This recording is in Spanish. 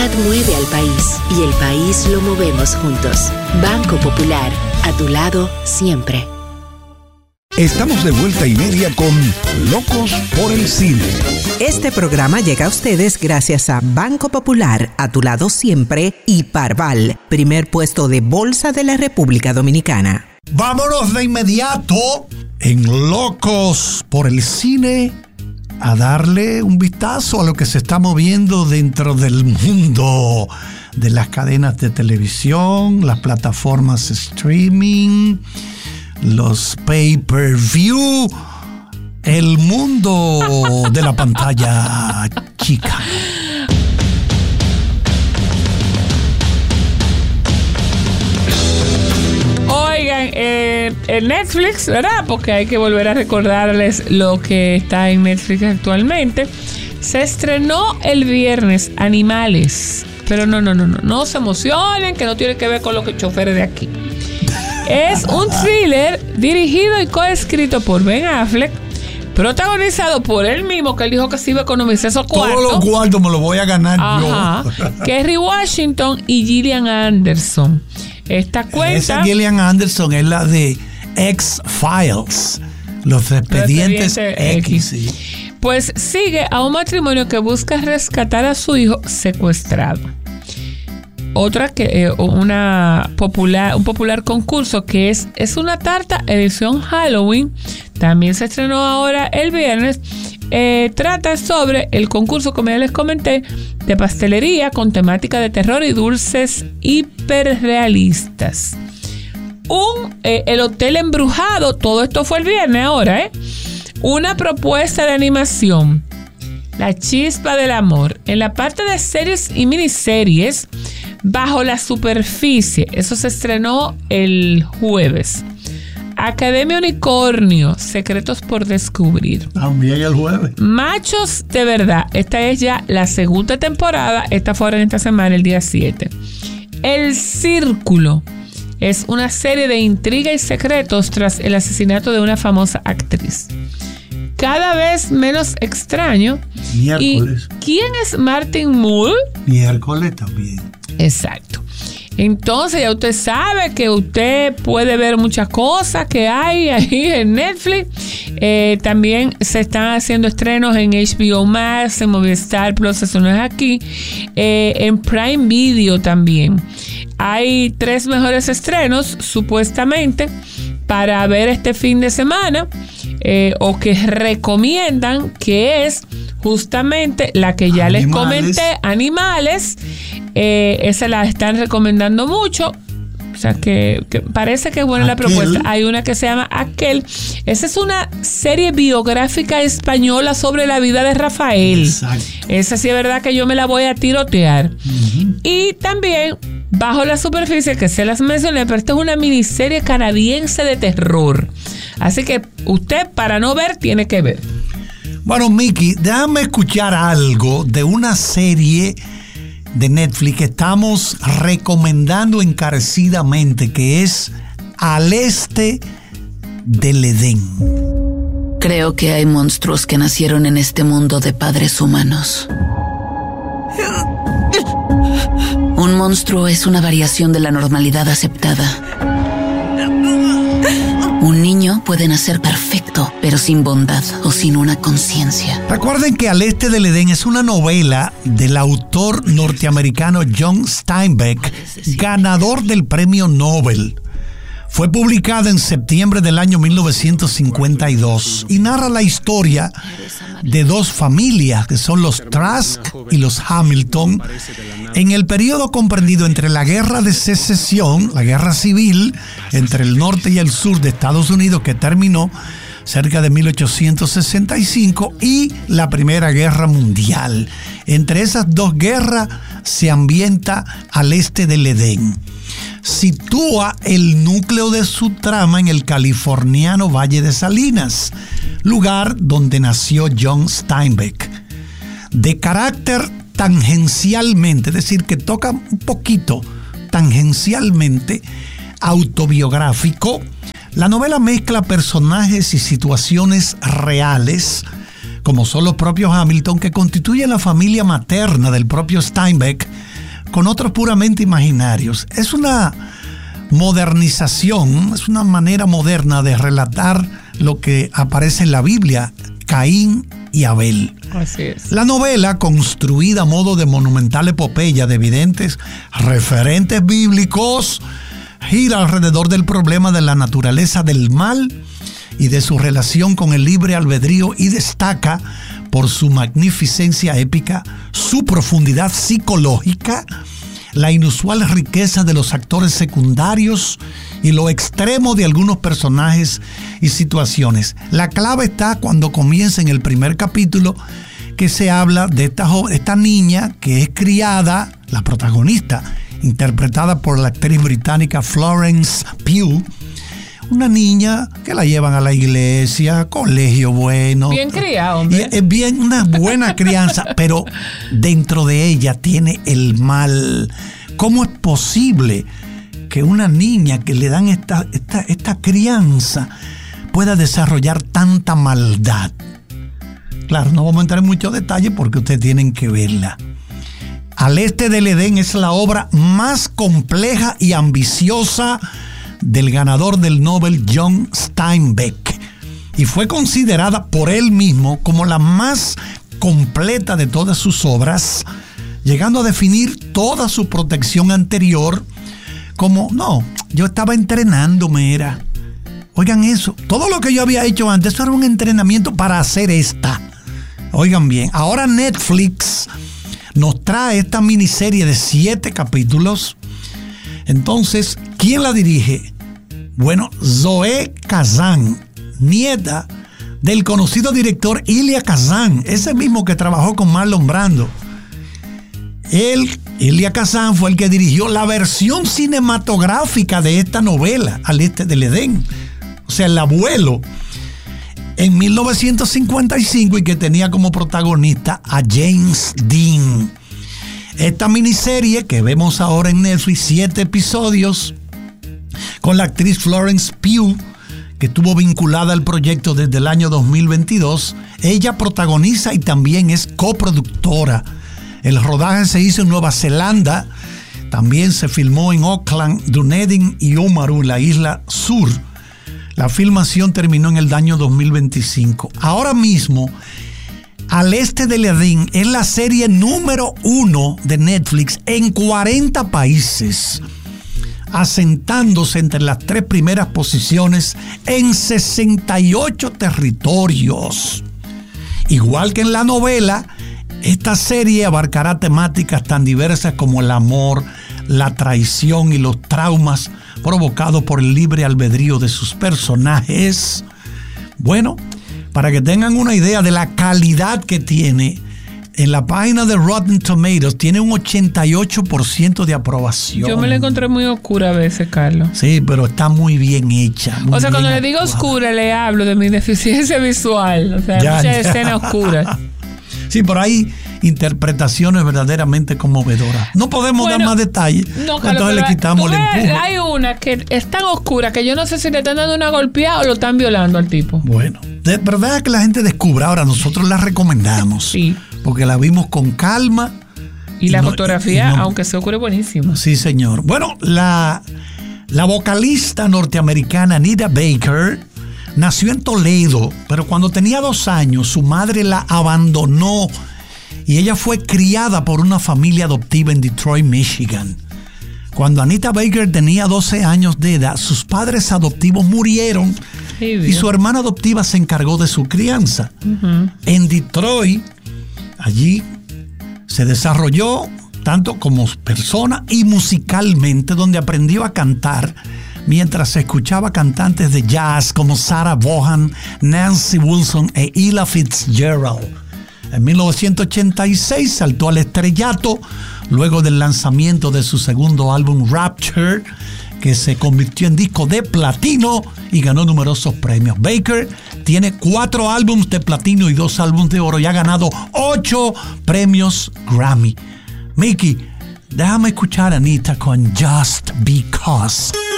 solidaridad mueve al país y el país lo movemos juntos. Banco Popular, a tu lado siempre. Estamos de vuelta y media con Locos por el Cine. Este programa llega a ustedes gracias a Banco Popular, a tu lado siempre, y Parval, primer puesto de bolsa de la República Dominicana. Vámonos de inmediato en Locos por el Cine a darle un vistazo a lo que se está moviendo dentro del mundo de las cadenas de televisión, las plataformas streaming, los pay-per-view, el mundo de la pantalla chica. Oigan, en Netflix, ¿verdad? Porque hay que volver a recordarles lo que está en Netflix actualmente. Se estrenó el viernes Animales. Pero no se emocionen, que no tiene que ver con los choferes de aquí. Es un thriller dirigido y coescrito por Ben Affleck, protagonizado por él mismo, que él dijo que se iba a economizar esos cuartos. Todos los cuartos me los voy a ganar yo. Kerry Washington y Gillian Anderson. Esta cuenta... Esa Gillian Anderson es la de X-Files, los expedientes X. Sí. Pues sigue a un matrimonio que busca rescatar a su hijo secuestrado. Otra que un popular concurso que es una tarta edición Halloween, también se estrenó ahora el viernes. Trata sobre el concurso, como ya les comenté, de pastelería con temática de terror y dulces hiperrealistas. El Hotel Embrujado, todo esto fue el viernes ahora, una propuesta de animación, La Chispa del Amor. En la parte de series y miniseries, Bajo la Superficie, eso se estrenó el jueves. Academia Unicornio, Secretos por Descubrir. También el jueves. Machos de Verdad, esta es ya la segunda temporada, esta fue ahora en esta semana, el día 7. El Círculo es una serie de intriga y secretos tras el asesinato de una famosa actriz. Cada vez menos extraño. Miércoles. ¿Y quién es Martin Mull? Miércoles también. Exacto. Entonces ya usted sabe que usted puede ver muchas cosas que hay ahí en Netflix. También se están haciendo estrenos en HBO Max, en Movistar Plus, eso no es aquí. En Prime Video también. Hay 3 mejores estrenos, supuestamente, para ver este fin de semana. O que recomiendan, que es justamente la que ya les comenté, Animales. Esa la están recomendando mucho. O sea que parece que es buena la propuesta. Hay una que se llama Aquel. Esa es una serie biográfica española sobre la vida de Rafael. Exacto. Esa sí es verdad que yo me la voy a tirotear. Uh-huh. Y también Bajo la Superficie, que se las mencioné, pero esta es una miniserie canadiense de terror. Así que usted, para no ver, tiene que ver. Bueno, Miki, déjame escuchar algo de una serie de Netflix que estamos recomendando encarecidamente, que es Al Este del Edén. Creo que hay monstruos que nacieron en este mundo de padres humanos. Un monstruo es una variación de la normalidad aceptada. Un niño puede nacer perfecto, pero sin bondad o sin una conciencia. Recuerden que Al Este del Edén es una novela del autor norteamericano John Steinbeck, ganador del premio Nobel. Fue publicada en septiembre del año 1952 y narra la historia de 2 familias, que son los Trask y los Hamilton, en el periodo comprendido entre la Guerra de Secesión, la Guerra Civil entre el norte y el sur de Estados Unidos, que terminó cerca de 1865, y la Primera Guerra Mundial. Entre esas 2 guerras se ambienta Al Este del Edén. Sitúa el núcleo de su trama en el californiano Valle de Salinas, lugar donde nació John Steinbeck. De carácter tangencialmente, es decir, que toca un poquito tangencialmente autobiográfico, la novela mezcla personajes y situaciones reales, como son los propios Hamilton, que constituyen la familia materna del propio Steinbeck, con otros puramente imaginarios. Es una modernización, es una manera moderna de relatar lo que aparece en la Biblia, Caín y Abel. Así es. La novela, construida a modo de monumental epopeya de evidentes referentes bíblicos, gira alrededor del problema de la naturaleza del mal y de su relación con el libre albedrío, y destaca por su magnificencia épica, su profundidad psicológica, la inusual riqueza de los actores secundarios y lo extremo de algunos personajes y situaciones. La clave está cuando comienza en el primer capítulo, que se habla de esta niña que es criada, la protagonista, interpretada por la actriz británica Florence Pugh, una niña que la llevan a la iglesia, colegio bueno. Bien criada, hombre. Es bien, una buena crianza, pero dentro de ella tiene el mal. ¿Cómo es posible que una niña que le dan esta crianza pueda desarrollar tanta maldad? Claro, no vamos a entrar en muchos detalles porque ustedes tienen que verla. Al este del Edén es la obra más compleja y ambiciosa del ganador del Nobel John Steinbeck, y fue considerada por él mismo como la más completa de todas sus obras, llegando a definir toda su protección anterior como, no, yo estaba entrenándome, era. Oigan eso, todo lo que yo había hecho antes, eso era un entrenamiento para hacer esta. Oigan bien, ahora Netflix nos trae esta miniserie de 7 capítulos. Entonces, ¿quién la dirige? Bueno, Zoe Kazan, nieta del conocido director Elia Kazan, ese mismo que trabajó con Marlon Brando. Elia Kazan fue el que dirigió la versión cinematográfica de esta novela, Al este del Edén. O sea, el abuelo, en 1955, y que tenía como protagonista a James Dean. Esta miniserie que vemos ahora en Netflix, 7 episodios, con la actriz Florence Pugh, que estuvo vinculada al proyecto desde el año 2022. Ella protagoniza y también es coproductora. El rodaje se hizo en Nueva Zelanda, también se filmó en Auckland, Dunedin y Oamaru, la isla sur. La filmación terminó en el año 2025. Ahora mismo, Al este del Edén es la serie número 1 de Netflix en 40 países, asentándose entre las 3 primeras posiciones en 68 territorios. Igual que en la novela, esta serie abarcará temáticas tan diversas como el amor, la traición y los traumas provocados por el libre albedrío de sus personajes. Bueno, para que tengan una idea de la calidad que tiene, en la página de Rotten Tomatoes tiene un 88% de aprobación. Yo me la encontré muy oscura a veces, Carlos. Sí, pero está muy bien hecha. O sea, cuando le digo oscura, le hablo de mi deficiencia visual. O sea, muchas escenas oscuras. Sí, pero hay interpretaciones verdaderamente conmovedoras. No podemos dar más detalles. No, Carlos, entonces le quitamos el empuje. Hay una que es tan oscura que yo no sé si le están dando una golpeada o lo están violando al tipo. Bueno, de verdad que la gente descubra. Ahora nosotros la recomendamos. Sí. Porque la vimos con calma. Y la fotografía, aunque se ocurre, buenísima. Sí, señor. Bueno, la vocalista norteamericana Anita Baker nació en Toledo, pero cuando tenía 2 años su madre la abandonó y ella fue criada por una familia adoptiva en Detroit, Michigan. Cuando Anita Baker tenía 12 años de edad, sus padres adoptivos murieron y su hermana adoptiva se encargó de su crianza. Uh-huh. En Detroit, allí se desarrolló tanto como persona y musicalmente, donde aprendió a cantar mientras se escuchaba cantantes de jazz como Sarah Vaughan, Nancy Wilson e Ella Fitzgerald. En 1986 saltó al estrellato luego del lanzamiento de su segundo álbum Rapture, que se convirtió en disco de platino y ganó numerosos premios. Baker tiene 4 álbumes de platino y 2 álbumes de oro y ha ganado 8 premios Grammy. Mickey, déjame escuchar a Anita con Just Because.